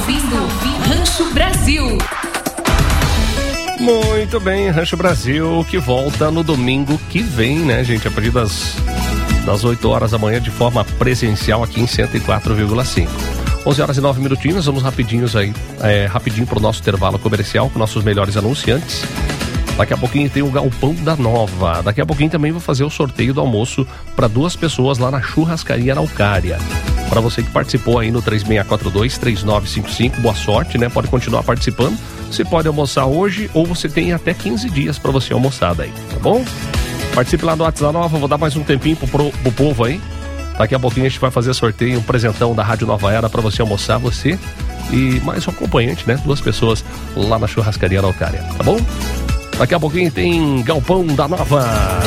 ouvindo Rancho Brasil. Muito bem, Rancho Brasil, que volta no domingo que vem, né, gente? A partir das 8 horas da manhã, de forma presencial aqui em 104,5. 11 horas e 9 minutinhos, vamos rapidinho pro nosso intervalo comercial com nossos melhores anunciantes. Daqui a pouquinho tem o Galpão da Nova. Daqui a pouquinho também vou fazer o sorteio do almoço para 2 pessoas lá na Churrascaria Araucária. Para você que participou aí no 3642-3955, boa sorte, né? Pode continuar participando. Você pode almoçar hoje ou você tem até 15 dias para você almoçar daí, tá bom? Participe lá do WhatsApp da Nova, vou dar mais um tempinho pro povo aí. Daqui a pouquinho a gente vai fazer sorteio, um presentão da Rádio Nova Era para você almoçar, você e mais um acompanhante, né? 2 pessoas lá na Churrascaria Araucária, tá bom? Daqui a pouquinho tem Galpão da Nova.